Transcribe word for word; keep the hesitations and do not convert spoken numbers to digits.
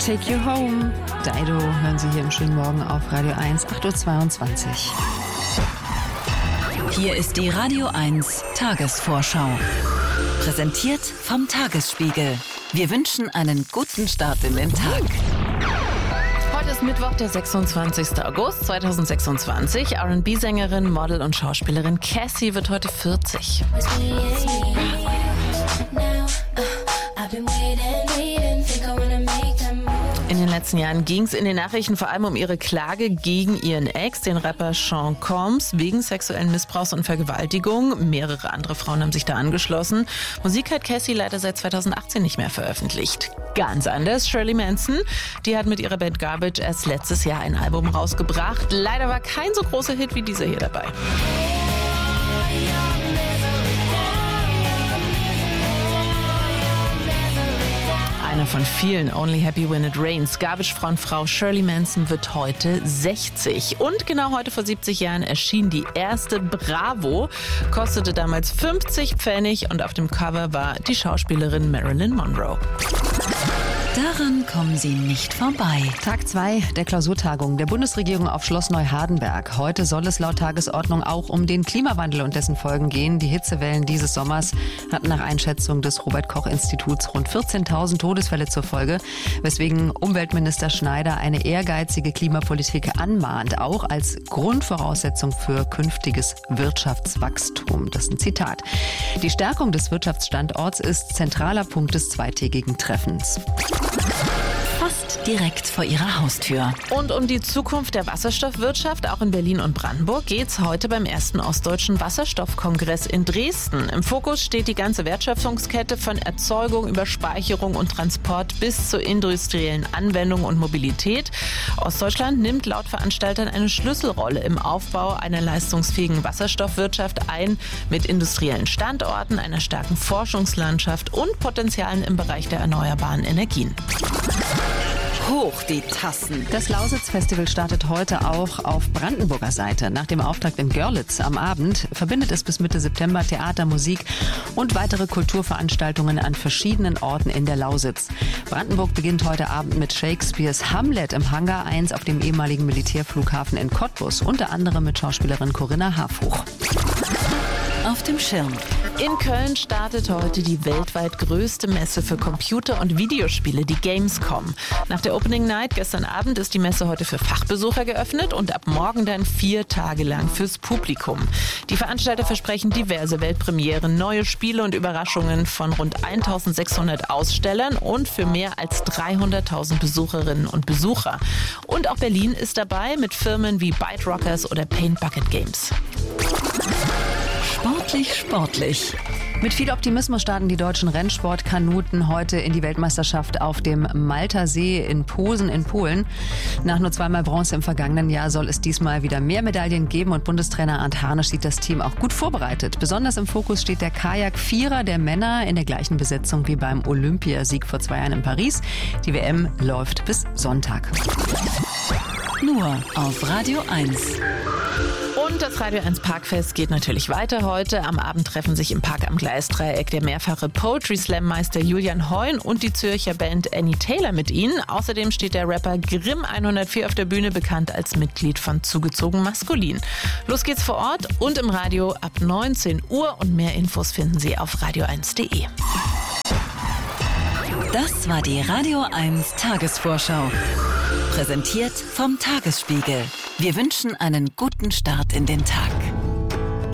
Take You Home. Dido hören Sie hier im schönen Morgen auf Radio eins, acht Uhr zweiundzwanzig. Hier ist die Radio eins Tagesvorschau. Präsentiert vom Tagesspiegel. Wir wünschen einen guten Start in den Tag. Heute ist Mittwoch, der sechsundzwanzigster August zweitausendsechsundzwanzig. R and B-Sängerin, Model und Schauspielerin Cassie wird heute vierzig. In den letzten Jahren ging es in den Nachrichten vor allem um ihre Klage gegen ihren Ex, den Rapper Sean Combs, wegen sexuellen Missbrauchs und Vergewaltigung. Mehrere andere Frauen haben sich da angeschlossen. Musik hat Cassie leider seit zweitausendachtzehn nicht mehr veröffentlicht. Ganz anders Shirley Manson. Die hat mit ihrer Band Garbage erst letztes Jahr ein Album rausgebracht. Leider war kein so großer Hit wie dieser hier dabei. Einer von vielen, Only Happy When It Rains. Garbage-Frontfrau Shirley Manson wird heute sechzig. Und genau heute vor siebzig Jahren erschien die erste Bravo. Kostete damals fünfzig Pfennig und auf dem Cover war die Schauspielerin Marilyn Monroe. Daran kommen Sie nicht vorbei. Tag zwei der Klausurtagung der Bundesregierung auf Schloss Neuhardenberg. Heute soll es laut Tagesordnung auch um den Klimawandel und dessen Folgen gehen. Die Hitzewellen dieses Sommers hatten nach Einschätzung des Robert-Koch-Instituts rund vierzehntausend Todesfälle zur Folge, weswegen Umweltminister Schneider eine ehrgeizige Klimapolitik anmahnt, auch als Grundvoraussetzung für künftiges Wirtschaftswachstum. Das ist ein Zitat. Die Stärkung des Wirtschaftsstandorts ist zentraler Punkt des zweitägigen Treffens. Fast direkt vor Ihrer Haustür. Und um die Zukunft der Wasserstoffwirtschaft, auch in Berlin und Brandenburg, geht's heute beim ersten Ostdeutschen Wasserstoffkongress in Dresden. Im Fokus steht die ganze Wertschöpfungskette von Erzeugung über Speicherung und Transport bis zur industriellen Anwendung und Mobilität. Ostdeutschland nimmt laut Veranstaltern eine Schlüsselrolle im Aufbau einer leistungsfähigen Wasserstoffwirtschaft ein, mit industriellen Standorten, einer starken Forschungslandschaft und Potenzialen im Bereich der erneuerbaren Energien. Hoch die Tassen. Das Lausitz-Festival startet heute auch auf Brandenburger Seite. Nach dem Auftakt in Görlitz am Abend verbindet es bis Mitte September Theater, Musik und weitere Kulturveranstaltungen an verschiedenen Orten in der Lausitz. Brandenburg beginnt heute Abend mit Shakespeares Hamlet im Hangar eins auf dem ehemaligen Militärflughafen in Cottbus, unter anderem mit Schauspielerin Corinna Harfuch. Auf dem Schirm. In Köln startet heute die weltweit größte Messe für Computer- und Videospiele, die Gamescom. Nach der Opening Night gestern Abend ist die Messe heute für Fachbesucher geöffnet und ab morgen dann vier Tage lang fürs Publikum. Die Veranstalter versprechen diverse Weltpremieren, neue Spiele und Überraschungen von rund eintausendsechshundert Ausstellern und für mehr als dreihunderttausend Besucherinnen und Besucher. Und auch Berlin ist dabei mit Firmen wie Byte Rockers oder Paint Bucket Games. Sportlich, sportlich. Mit viel Optimismus starten die deutschen Rennsportkanuten heute in die Weltmeisterschaft auf dem Malter See in Posen in Polen. Nach nur zweimal Bronze im vergangenen Jahr soll es diesmal wieder mehr Medaillen geben und Bundestrainer Arndt Harnisch sieht das Team auch gut vorbereitet. Besonders im Fokus steht der Kajak-Vierer der Männer in der gleichen Besetzung wie beim Olympiasieg vor zwei Jahren in Paris. Die W M läuft bis Sonntag. Nur auf Radio eins. Und das Radio eins Parkfest geht natürlich weiter heute. Am Abend treffen sich im Park am Gleisdreieck der mehrfache Poetry Slam Meister Julian Heun und die Zürcher Band Annie Taylor mit ihnen. Außerdem steht der Rapper Grimm hundertvier auf der Bühne, bekannt als Mitglied von Zugezogen Maskulin. Los geht's vor Ort und im Radio ab neunzehn Uhr und mehr Infos finden Sie auf radio eins punkt de. Das war die Radio eins Tagesvorschau. Präsentiert vom Tagesspiegel. Wir wünschen einen guten Start in den Tag.